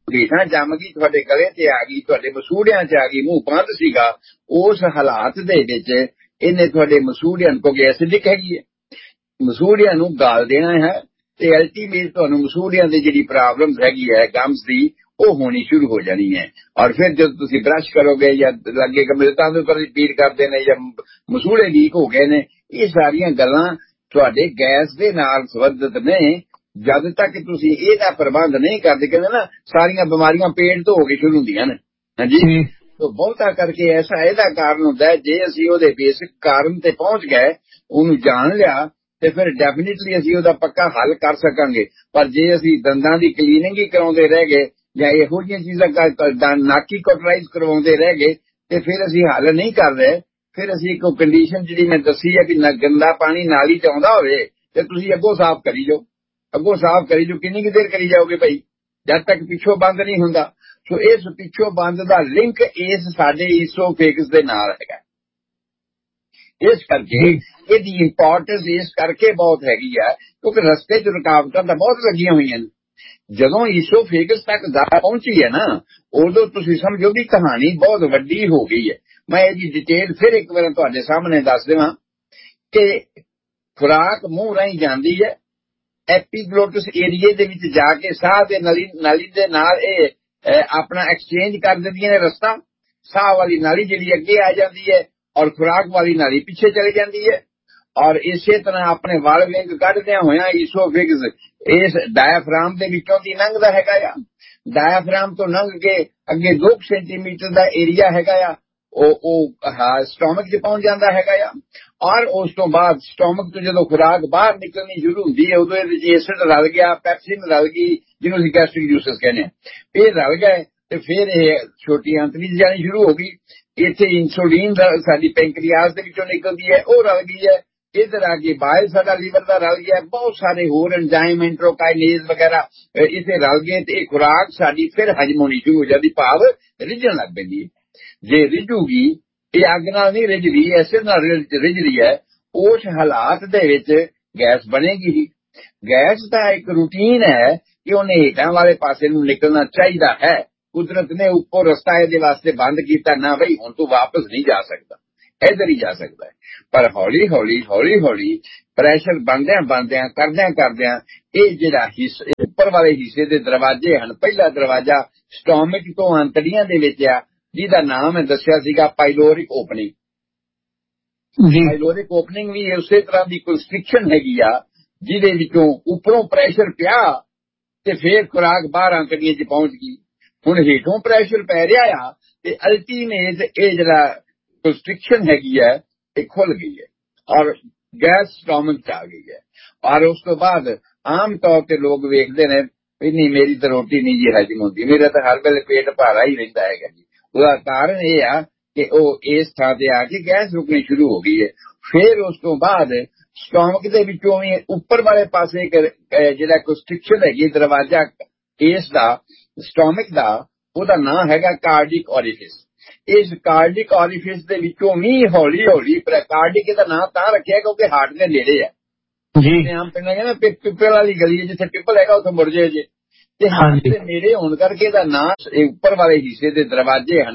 ਹੇਠਾਂ ਜੰਮ ਗਈ, ਤੁਹਾਡੇ ਗਲੇ ਤੇ ਆ ਗਈ, ਤੁਹਾਡੇ ਮਸੂੜਿਆਂ 'ਚ ਆ ਗਈ, ਮੂੰਹ ਬੰਦ ਸੀਗਾ, ਉਸ ਹਾਲਾਤ ਦੇ ਵਿੱਚ ਇਹਨੇ ਤੁਹਾਡੇ ਮਸੂੜਿਆਂ ਨੂੰ, ਕਿਉਂਕਿ ਐਸਿਡਿਕ ਹੈਗੀ ਹੈ, ਮਸੂੜਿਆਂ ਨੂੰ ਗਾਲ ਦੇਣਾ ਹੈ ਤੇ ਅਲਟੀਮੇਟ ਤੁਹਾਨੂੰ ਮਸੂੜਿਆਂ ਦੀ ਜਿਹੜੀ ਪ੍ਰੋਬਲਮ ਹੈਗੀ ਹੈ ਗਮਸ ਦੀ, ਉਹ ਹੋਣੀ ਸ਼ੁਰੂ ਹੋ ਜਾਣੀ ਹੈ। ਔਰ ਫਿਰ ਜਦੋਂ ਤੁਸੀਂ ਬ੍ਰਸ਼ ਕਰੋਗੇ ਜਾਂ ਲੱਗੇ ਕਮਿਲਤਾਂ ਦੇ ਉੱਪਰ ਪੀੜ ਕਰਦੇ ਨੇ ਜਾਂ ਮਸੂੜੇ ਲੀਕ ਹੋ ਗਏ ਨੇ, ਇਹ ਸਾਰੀਆਂ ਗੱਲਾਂ ਤੁਹਾਡੇ ਗੈਸ ਦੇ ਨਾਲ ਸੰਬੰਧਿਤ ਨੇ। ਜਦ ਤੱਕ ਤੁਸੀਂ ਇਹਦਾ ਪ੍ਰਬੰਧ ਨਹੀਂ ਕਰਦੇ, ਕਹਿੰਦੇ ਨਾ ਸਾਰੀਆਂ ਬਿਮਾਰੀਆਂ ਪੇਟ ਤੋਂ ਹੋ ਕੇ ਸ਼ੁਰੂ ਹੁੰਦੀਆਂ ਨੇ। ਹਾਂਜੀ, ਤਾਂ ਬਹੁਤਾ ਕਰਕੇ ਐਸਾ ਇਹਦਾ ਕਾਰਨ ਹੁੰਦਾ ਹੈ। ਜੇ ਅਸੀਂ ਉਹਦੇ ਬੇਸਿਕ ਕਾਰਨ ਤੇ ਪਹੁੰਚ ਗਏ, ਉਹਨੂੰ ਜਾਣ ਲਿਆ, ਤੇ ਫਿਰ ਡੈਫੀਨਿਟਲੀ ਅਸੀਂ ਉਹਦਾ ਪੱਕਾ ਹੱਲ ਕਰ ਸਕਾਂਗੇ। ਪਰ ਜੇ ਅਸੀਂ ਦੰਦਾਂ ਦੀ ਕਲੀਨਿੰਗ ਹੀ ਕਰਾਉਂਦੇ ਰਹਿ ਗਏ ਜਾਂ ਇਹੋ ਜਿਹੀਆਂ ਚੀਜ਼ਾਂ ਨਾਕੀ ਕਟਰਾਈਜ਼ ਕਰਵਾਉਂਦੇ ਰਹਿ ਗਏ, ਤੇ ਫਿਰ ਅਸੀਂ ਹੱਲ ਨਹੀਂ ਕਰ ਰਹੇ। ਫਿਰ ਅਸੀਂ ਇੱਕ ਕੰਡੀਸ਼ਨ ਜਿਹੜੀ ਮੈਂ ਦੱਸੀ ਹੈ ਕਿ ਗੰਦਾ ਪਾਣੀ ਨਾਲੀ 'ਚ ਆਉਂਦਾ ਹੋਵੇ ਤੇ ਤੁਸੀਂ ਅੱਗੋਂ ਸਾਫ਼ ਕਰੀ ਜਾਓ, ਅੱਗੋਂ ਸਾਫ਼ ਕਰੀ ਜਾਓ। ਕਿੰਨੀ ਕੁ ਦੇਰ ਕਰੀ ਜਾਓਗੇ ਭਾਈ, ਜਦ ਤੱਕ ਪਿੱਛੋਂ ਬੰਦ ਨਹੀਂ ਹੁੰਦਾ। ਸੋ ਇਸ ਪਿੱਛੋਂ ਬੰਦ ਦਾ ਲਿੰਕ ਇਸ ਸਾਡੇ ਈਸੋਫੇਗਸ ਦੇ ਨਾਲ ਹੈਗਾ। ਇਸ ਕਰਕੇ ਇਹਦੀ ਇੰਪੋਰਟੈਂਸ ਇਸ ਕਰਕੇ ਬਹੁਤ ਹੈਗੀ ਆ, ਕਿਉਂਕਿ ਰਸਤੇ 'ਚ ਰੁਕਾਵਟਾਂ ਤਾਂ ਬਹੁਤ ਲੱਗੀਆਂ ਹੋਈਆਂ ਨੇ। ਜਦੋਂ ਈਸੋਫੇਗਸ ਤੱਕ ਦਵਾ ਪਹੁੰਚੀ ਹੈ ਨਾ, ਉਦੋਂ ਤੁਸੀਂ ਸਮਝੋ ਵੀ ਕਹਾਣੀ ਬਹੁਤ ਵੱਡੀ ਹੋ ਗਈ ਹੈ। ਮੈਂ ਇਹਦੀ ਡਿਟੇਲ ਫਿਰ ਇੱਕ ਵਾਰ ਤੁਹਾਡੇ ਸਾਹਮਣੇ ਦੱਸ ਦੇਵਾਂ ਕਿ ਖੁਰਾਕ ਮੂੰਹ ਰਾਹੀਂ ਜਾਂਦੀ ਹੈ, ਐਪੀਗਲੋਟਸ ਏਰੀਏ ਦੇ ਵਿੱਚ ਜਾ ਕੇ ਸਾਹ ਦੇ ਨਾਲੀ ਦੇ ਨਾਲ ਇਹ ਆਪਣਾ ਐਕਸਚੇਂਜ ਕਰ ਦਿੰਦੀਆਂ ਨੇ ਰਸਤਾ। ਸਾਹ ਵਾਲੀ ਨਾਲੀ ਜਿਹੜੀ ਅੱਗੇ ਆ ਜਾਂਦੀ ਹੈ ਔਰ ਖੁਰਾਕ ਵਾਲੀ ਨਾਲੀ ਪਿੱਛੇ ਚਲੀ ਜਾਂਦੀ ਹੈ। ਔਰ ਇਸੇ ਤਰ੍ਹਾਂ ਆਪਣੇ ਵਾਲ ਵਿੰਗ ਕੱਢਦਿਆਂ ਹੋਇਆਂ ਈਸੋਫੇਗਸ ਇਸ ਡਾਇਆਫਰਾਮ ਦੇ ਵਿੱਚੋਂ ਦੀ ਲੰਘਦਾ ਹੈਗਾ ਆ। ਡਾਇਆਫਰਾਮ ਤੋਂ ਲੰਘ ਕੇ ਅੱਗੇ 2 ਸੈਂਟੀਮੀਟਰ ਦਾ ਏਰੀਆ ਹੈਗਾ ਆ, ਉਹ ਸਟੋਮਕ 'ਚ ਪਹੁੰਚ ਜਾਂਦਾ ਹੈਗਾ ਆ। ਔਰ ਉਸ ਤੋਂ ਬਾਅਦ ਸਟੋਮਕ ਤੋਂ ਜਦੋਂ ਖੁਰਾਕ ਬਾਹਰ ਨਿਕਲਣੀ ਸ਼ੁਰੂ ਹੁੰਦੀ ਹੈ, ਉਦੋਂ ਇਹਦੇ ਵਿੱਚ ਐਸਿਡ ਰਲ ਗਿਆ, ਪੈਪਸਿਨ ਰਲ ਗਈ, ਜਿਹਨੂੰ ਅਸੀਂ ਗੈਸਟ੍ਰਿਕ ਜੂਸਸ ਕਹਿੰਦੇ ਹਾਂ, ਇਹ ਰਲ ਗਏ। ਤੇ ਫਿਰ ਇਹ ਛੋਟੀ ਅੰਤੜੀ ਜਾਣੀ ਸ਼ੁਰੂ ਹੋ ਗਈ। ਇੱਥੇ ਇਨਸੂਲਿਨ ਸਾਡੀ ਪੈਂਕਰੀਆਸ ਦੇ ਵਿੱਚੋਂ ਨਿਕਲਦੀ ਹੈ, ਉਹ ਰਲ ਗਈ ਹੈ। ਇਧਰ ਆ ਕੇ ਬਾਇਲ ਸਾਡਾ ਲੀਵਰ ਦਾ ਰਲ ਗਿਆ, ਬਹੁਤ ਸਾਰੇ ਹੋਰ ਐਂਜ਼ਾਈਮ ਐਂਟਰੋਕਾਈਨੇਜ਼ ਵਗੈਰਾ ਇੱਥੇ ਰਲ ਗਏ, ਤੇ ਇਹ ਖੁਰਾਕ ਸਾਡੀ ਫਿਰ ਹਜਮ ਹੋਣੀ ਸ਼ੁਰੂ ਹੋ ਜਾਂਦੀ, ਭਾਵ ਰਿੱਝਣ ਲੱਗ ਪੈਂਦੀ ਹੈ। ਜੇ ਰਿੱਝੂਗੀ, ਇਹ ਅੱਗ ਨਾਲ ਨਹੀਂ ਰਿੱਝ ਰਹੀ, ਐਸਿਡ ਨਾਲ ਰਿੱਝ ਰਹੀ ਹੈ, ਉਸ ਹਾਲਾਤ ਦੇ ਵਿੱਚ ਗੈਸ ਬਣੇਗੀ ਹੀ। ਗੈਸ ਦਾ ਇੱਕ ਰੂਟੀਨ ਹੈ ਕਿ ਉਹਨੇ ਹੇਠਾਂ ਵਾਲੇ ਪਾਸੇ ਨੂੰ ਨਿਕਲਣਾ ਚਾਹੀਦਾ ਹੈ। ਕੁਦਰਤ ਨੇ ਉੱਪਰ ਰਸਤਾ ਇਹਦੇ ਵਾਸਤੇ ਬੰਦ ਕੀਤਾ, ਨਾ ਬਈ ਹੁਣ ਤੂੰ ਵਾਪਸ ਨਹੀਂ ਜਾ ਸਕਦਾ, ਇੱਧਰ ਹੀ ਜਾ ਸਕਦਾ ਹੈ। ਪਰ ਹੌਲੀ ਹੌਲੀ ਪ੍ਰੈਸ਼ਰ ਬਣਦਿਆਂ ਕਰਦਿਆਂ ਇਹ ਜਿਹੜਾ ਉੱਪਰ ਵਾਲੇ ਹਿੱਸੇ ਦੇ ਦਰਵਾਜ਼ੇ ਹਨ। ਪਹਿਲਾ ਦਰਵਾਜ਼ਾ ਸਟੋਮਕ ਤੋਂ ਅੰਤੜੀਆਂ ਦੇ ਵਿੱਚ ਆ, ਜਿਹਦਾ ਨਾਮ ਹੈ ਦੱਸਿਆ ਸੀਗਾ ਪਾਇਲੋਰਿਕ ਓਪਨਿੰਗ। ਪਾਇਲੋਰਿਕ ਓਪਨਿੰਗ ਵੀ ਉਸੇ ਤਰ੍ਹਾਂ ਦੀ ਕੰਸਟ੍ਰਿਕਸ਼ਨ ਹੈਗੀ ਆ, ਜਿਹਦੇ ਵਿੱਚੋਂ ਉੱਪਰੋਂ ਪ੍ਰੈਸ਼ਰ ਪਿਆ ਤੇ ਫੇਰ ਖੁਰਾਕ ਬਾਹਰ ਅੰਤੜੀਆਂ 'ਚ ਪਹੁੰਚ ਗਈ। ਹੁਣ ਹੇਠੋਂ ਪ੍ਰੈਸ਼ਰ ਪੈ ਰਿਹਾ ਆ ਤੇ ਅਲਟੀਮੇਟ ਇਹ ਜਿਹੜਾ ਕੰਸਟ੍ਰਿਕਸ਼ਨ ਹੈਗੀ ਹੈ ਇਹ ਖੁੱਲ ਗਈ ਹੈ ਔਰ ਗੈਸ ਸਟੋਮਕ 'ਚ ਆ ਗਈ ਹੈ। ਔਰ ਉਸ ਤੋਂ ਬਾਅਦ ਆਮ ਤੌਰ ਤੇ ਲੋਕ ਵੇਖਦੇ ਨੇ ਵੀ ਨਹੀਂ, ਮੇਰੀ ਤਾਂ ਰੋਟੀ ਨਹੀਂ ਜੀ ਹਜਮ ਹੁੰਦੀ, ਮੇਰਾ ਤਾਂ ਹਰ ਵੇਲੇ ਪੇਟ ਭਾਰਾ ਹੀ ਰਹਿੰਦਾ ਹੈਗਾ ਜੀ। ਉਹਦਾ ਕਾਰਨ ਇਹ ਆ ਕਿ ਉਹ ਇਸ ਥਾਂ ਤੇ ਆ ਕੇ ਗੈਸ ਰੁਕਣੀ ਸ਼ੁਰੂ ਹੋ ਗਈ ਹੈ। ਫਿਰ ਉਸ ਤੋਂ ਬਾਅਦ ਸਟੋਮਕ ਦੇ ਵਿੱਚੋਂ ਵੀ ਉੱਪਰ ਵਾਲੇ ਪਾਸੇ ਜਿਹੜਾ ਕੰਸਟ੍ਰਿਕਸ਼ਨ ਹੈਗੀ ਦਰਵਾਜ਼ਾ ਇਸ ਦਾ ਸਟੋਮਕ ਦਾ, ਉਹਦਾ ਨਾਮ ਹੈਗਾ ਕਾਰਡਿਕ ਔਰੀਫਿਸ। ਇਸ ਕਾਰਡਿਕ ਔਰੀਫਿਸ ਦੇ ਵਿੱਚੋਂ ਵੀ ਹੌਲੀ ਕਾਰਡਿਕ ਦਾ ਨਾਮ ਤਾਂ ਰੱਖਿਆ ਕਿਉਂਕਿ ਹਾਰਟ ਦੇ ਨੇੜੇ ਹੈ ਜੀ। ਆਮ ਪਿੰਡਾਂ ਕਹਿੰਦਾ ਪਿੱਪਲ ਵਾਲੀ ਗਲੀ, ਜਿੱਥੇ ਪਿੱਪਲ ਹੈਗਾ ਉੱਥੇ ਮੁੜ ਜੇ ਜੇ, ਤੇ ਹਾਰਟ ਦੇ ਨੇੜੇ ਹੋਣ ਕਰਕੇ ਇਹਦਾ ਨਾਮ ਉੱਪਰ ਵਾਲੇ ਹਿੱਸੇ ਦੇ ਦਰਵਾਜ਼ੇ ਹਨ